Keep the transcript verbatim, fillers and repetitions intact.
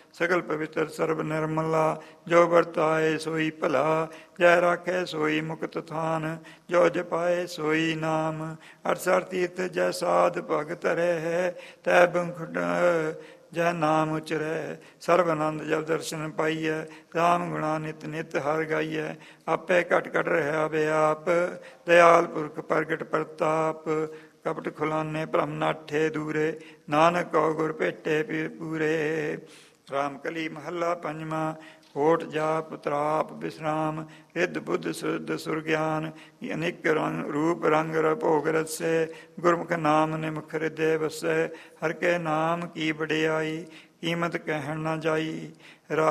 ਸਗਲ ਪਵਿੱਤਰ ਸਰਬ ਨਿਰਮਲਾ। ਜੋ ਵਰਤਾਏ ਸੋਈ ਭਲਾ, ਜੈ ਰਾਖੈ ਸੋਈ ਮੁਕਤ ਥਾਨ। ਜੋ ਜਪਾਏ ਸੋਈ ਨਾਮ, ਅਠਸਠ ਤੀਰਥ ਜੈ ਸਾਧ ਭਗਤ ਰਹਿ। ਤੈ ਬੰਖੁਟ ਜੈ ਨਾਮ ਉਚਰੈ, ਸਰਬ ਆਨੰਦ ਜਬ ਦਰਸ਼ਨ ਪਾਈਐ। ਰਾਮ ਗੁਣਾ ਨਿਤ ਨਿਤ ਹਰ ਗਾਈਐ, ਆਪੇ ਘਟ ਘਟ ਰਹਾ ਵਿਆਪ। ਦਇਆਲ ਪੁਰਖ ਪ੍ਰਗਟ ਪ੍ਰਤਾਪ, ਕਪਟ ਖੁਲਾਨੇ ਭ੍ਰਮ ਨਾਠੇ ਦੂਰੇ। ਨਾਨਕ ਕਉ ਗੁਰ ਭੇਟੇ ਪੂਰੇ। ਰਾਮ ਕਲੀ ਮਹੱਲਾ ਪੰਜਵਾਂ। ਹੋਠ ਜਾਪ ਤਰਾਪ ਵਿਸਰਾਮ, ਰਿੱਧ ਬੁੱਧ ਸੁਧ ਸੁਰ ਗਿਆਨ। ਅਨੇਕ ਰੰਗ ਰੂਪ ਰੰਗ ਭੋਗ ਰਸੇ, ਗੁਰਮੁਖ ਨਾਮ ਨਿਮੁਖ ਹਿਰਦੇ ਵਸੈ। ਹਰ ਕੇ ਨਾਮ ਕੀ ਵਡਿਆਈ, ਕੀਮਤ ਕਹਿਣ ਨਾ ਜਾਈ।